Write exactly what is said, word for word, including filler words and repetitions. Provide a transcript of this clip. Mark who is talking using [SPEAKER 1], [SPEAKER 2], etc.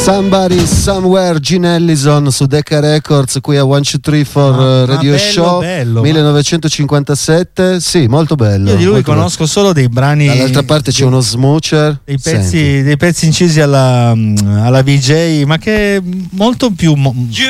[SPEAKER 1] Somebody Somewhere, Gene Ellison su Decca Records, qui a one two three for
[SPEAKER 2] ah,
[SPEAKER 1] Radio
[SPEAKER 2] bello,
[SPEAKER 1] Show
[SPEAKER 2] bello,
[SPEAKER 1] millenovecentocinquantasette. Sì, molto bello.
[SPEAKER 2] Io di lui
[SPEAKER 1] molto
[SPEAKER 2] conosco
[SPEAKER 1] bello.
[SPEAKER 2] solo dei brani.
[SPEAKER 1] Dall'altra parte c'è uno smoocher.
[SPEAKER 2] Dei pezzi, dei pezzi incisi alla, alla V J, ma che molto più mo-